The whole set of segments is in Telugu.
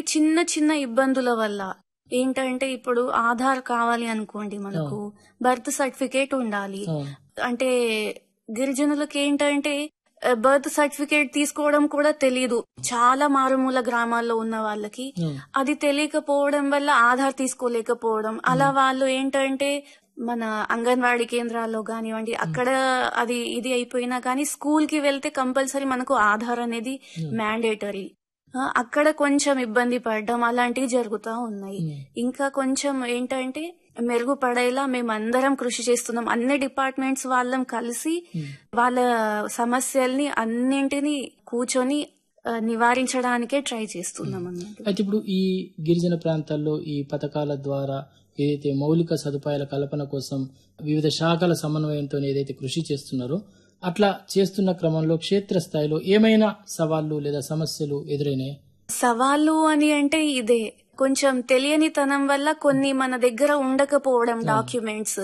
చిన్న చిన్న ఇబ్బందుల వల్ల ఏంటంటే ఇప్పుడు ఆధార్ కావాలి అనుకోండి, మనకు బర్త్ సర్టిఫికేట్ ఉండాలి. అంటే గిరిజనులకు ఏంటంటే బర్త్ సర్టిఫికేట్ తీసుకోవడం కూడా తెలీదు. చాలా మారుమూల గ్రామాల్లో ఉన్న వాళ్ళకి అది తెలియకపోవడం వల్ల ఆధార్ తీసుకోలేకపోవడం, అలా వాళ్ళు ఏంటంటే మన అంగన్వాడీ కేంద్రాల్లో కానివ్వండి, అక్కడ అది ఇది అయిపోయినా కానీ స్కూల్ కి వెళ్తే కంపల్సరీ మనకు ఆధార్ అనేది మ్యాండేటరీ. అక్కడ కొంచెం ఇబ్బంది పడడం అలాంటివి జరుగుతూ ఉన్నాయి. ఇంకా కొంచెం ఏంటంటే మెరుగుపడేలా మేమందరం కృషి చేస్తున్నాం. అన్ని డిపార్ట్మెంట్స్ వాళ్ళం కలిసి వాళ్ళ సమస్యల్ని అన్నింటినీ కూర్చొని నివారించడానికే ట్రై చేస్తున్నాం అన్నట్టు. అయితే ఇప్పుడు ఈ గిరిజన ప్రాంతాల్లో ఈ పథకాల ద్వారా ఏదైతే మౌలిక సదుపాయాల కల్పన కోసం వివిధ శాఖల సమన్వయంతో ఏదైతే కృషి చేస్తున్నారో, అట్లా చేస్తున్న క్రమంలో క్షేత్రస్థాయిలో ఏమైనా సవాళ్లు లేదా సమస్యలు ఎదురైనాయి? సవాళ్లు అని అంటే ఇదే, కొంచెం తెలియనితనం వల్ల కొన్ని మన దగ్గర ఉండకపోవడం, డాక్యుమెంట్స్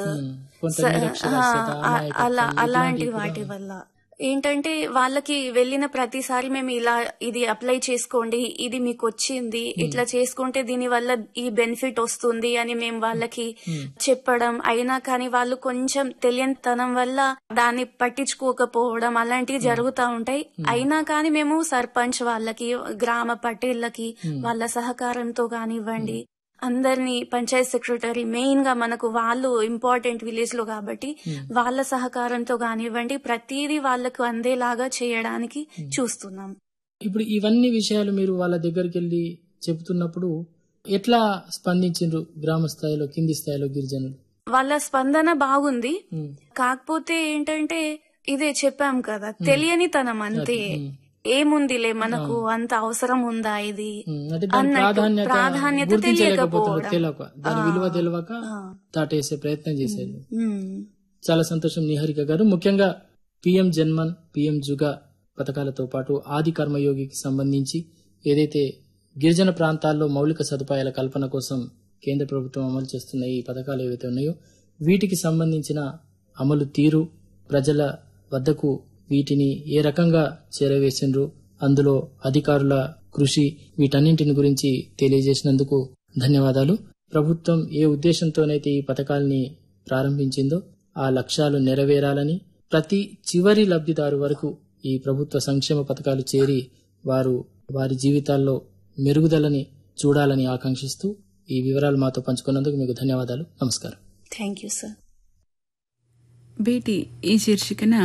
అలాంటి వాటి వల్ల ఏంటంటే వాళ్ళకి వెళ్ళిన ప్రతిసారి మేము ఇలా ఇది అప్లై చేసుకోండి, ఇది మీకు వచ్చింది, ఇట్లా చేసుకుంటే దీని వల్ల ఈ బెనిఫిట్ వస్తుంది అని మేము వాళ్ళకి చెప్పడం, అయినా కానీ వాళ్ళు కొంచెం తెలియనితనం వల్ల దాన్ని పట్టించుకోకపోవడం అలాంటివి జరుగుతూ ఉంటాయి. అయినా కానీ మేము సర్పంచ్ వాళ్ళకి, గ్రామ పటేళ్లకి వాళ్ళ సహకారంతో కానివ్వండి, అందరినీ పంచాయత్ సెక్రటరీ మెయిన్ గా మనకు వాళ్ళు ఇంపార్టెంట్ విలేజ్ లో కాబట్టి వాళ్ళ సహకారంతో కానివ్వండి ప్రతిదీ వాళ్లకు అందేలాగా చేయడానికి చూస్తున్నాం. ఇప్పుడు ఇవన్నీ విషయాలు మీరు వాళ్ళ దగ్గరికి వెళ్ళి చెబుతున్నప్పుడు ఎట్లా స్పందించారు గ్రామ స్థాయిలో, కింది స్థాయిలో గిరిజనులు? వాళ్ళ స్పందన బాగుంది. కాకపోతే ఏంటంటే ఇదే చెప్పాం కదా, తెలియనితనం అంతే. ఏముందిలే మనకు అంత అవసరం ఉందా ఇది ప్రాధాన్యత తెలియకపోవడం, దాని విలువ తెలియక దాటేసే ప్రయత్నం చేసేది. చాలా సంతోషం నిహారిక గారు. ముఖ్యంగా పిఎం జన్మన్, పిఎం జుగా పథకాలతో పాటు ఆది కర్మయోగికి సంబంధించి ఏదైతే గిరిజన ప్రాంతాల్లో మౌలిక సదుపాయాల కల్పన కోసం కేంద్ర ప్రభుత్వం అమలు చేస్తున్న ఈ పథకాలు ఏవైతే ఉన్నాయో వీటికి సంబంధించిన అమలు తీరు, ప్రజల వద్దకు వీటిని ఏ రకంగా చేరవేసిండ్రు, అందులో అధికారుల కృషి, వీటన్నింటిని గురించి తెలియజేసినందుకు ధన్యవాదాలు. ప్రభుత్వం ఏ ఉద్దేశంతోనైతే ఈ పథకాల్ని ప్రారంభించిందో ఆ లక్ష్యాలు నెరవేరాలని, ప్రతి చివరి లబ్ధిదారు వరకు ఈ ప్రభుత్వ సంక్షేమ పథకాలు చేరి వారు వారి జీవితాల్లో మెరుగుదలని చూడాలని ఆకాంక్షిస్తూ ఈ వివరాలు మాతో పంచుకున్నందుకు మీకు ధన్యవాదాలు. నమస్కారం. Thank you sir. భేటీ ఈ శీర్షికన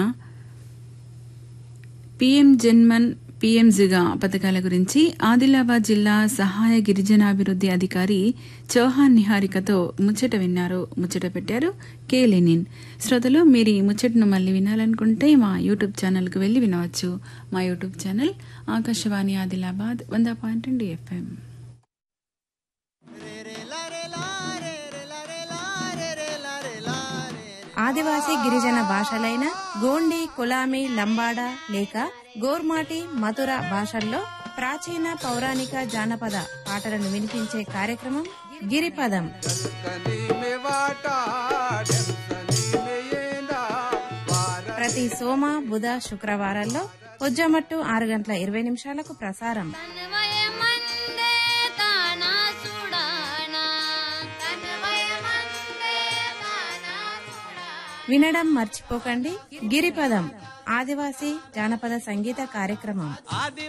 పిఎం జన్మన్, పిఎం జిగా పథకాల గురించి ఆదిలాబాద్ జిల్లా సహాయ గిరిజనాభివృద్ది అధికారి చౌహాన్ నిహారికతో ముచ్చట విన్నారు. ముచ్చట పెట్టారు కె లెనిన్. శ్రోతలు, మీరు ఈ ముచ్చటను మళ్ళీ వినాలనుకుంటే మా యూట్యూబ్ ఛానల్కు వెళ్లి వినవచ్చు. మా YouTube channel Akashvani Adilabad 100.2 FM. ఆదివాసీ గిరిజన భాషలైన గోండి, కులామి, లంబాడా లేక గోర్మాటి, మధుర భాషల్లో ప్రాచీన పౌరాణిక జానపద పాటలను వినిపించే కార్యక్రమం గిరిపదం. ప్రతి సోమ, బుధ, శుక్రవారాల్లో పొజ్జమట్టు 6:20 ప్రసారం. వినడం మర్చిపోకండి. గిరిపదం ఆదివాసీ జానపద సంగీత కార్యక్రమం.